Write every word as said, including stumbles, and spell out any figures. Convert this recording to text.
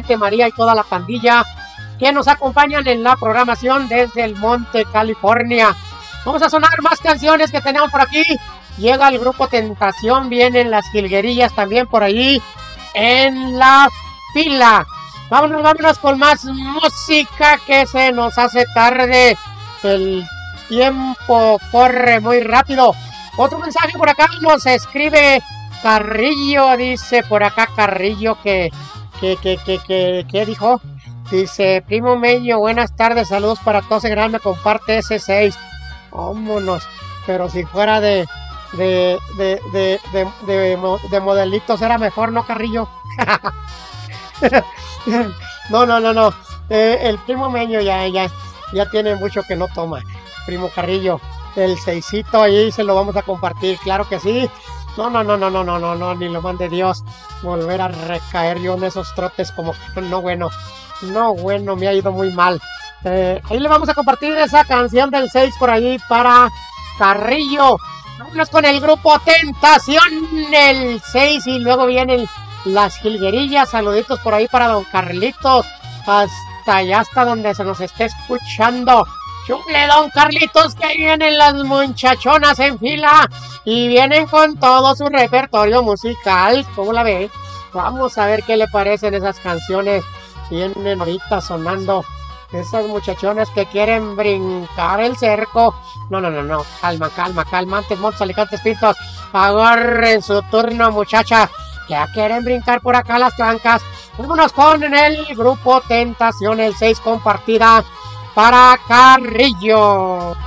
Dante, María y toda la pandilla que nos acompañan en la programación desde el Monte, California. Vamos a sonar más canciones que tenemos por aquí. Llega el grupo Tentación, vienen las Jilguerillas también por ahí en la fila. Vámonos, vámonos con más música que se nos hace tarde. El tiempo corre muy rápido. Otro mensaje por acá nos escribe Carrillo, dice por acá Carrillo que, que, que, que, que, ¿qué dijo? Dice, primo Meño, buenas tardes, saludos para todos, en gran me comparte ese seis. Vámonos, pero si fuera de, de, de, de, de, de, de modelitos era mejor, ¿no, Carrillo? No, no, no, no, eh, el primo Meño ya, ya, ya tiene mucho que no toma, primo Carrillo. El seisito ahí se lo vamos a compartir, claro que sí. No, no, no, no, no, no, no, no, ni lo mande Dios. Volver a recaer yo en esos trotes como que no bueno. No bueno, me ha ido muy mal. Eh, ahí le vamos a compartir esa canción del seis por ahí para Carrillo. Vámonos con el grupo Tentación, el seis, y luego vienen las Jilguerillas. Saluditos por ahí para don Carlitos. Hasta allá, hasta donde se nos esté escuchando. Chule, don Carlitos, que ahí vienen las muchachonas en fila y vienen con todo su repertorio musical. ¿Cómo la ve? Vamos a ver qué le parecen esas canciones. Vienen ahorita sonando esas muchachonas que quieren brincar el cerco. No, no, no, no. Calma, calma, calma. Antes, Montes, Alicantes, Pintos. Agarren su turno, muchacha. Ya quieren brincar por acá las trancas. Vámonos con el grupo Tentación, el seis, compartida para Carrillo.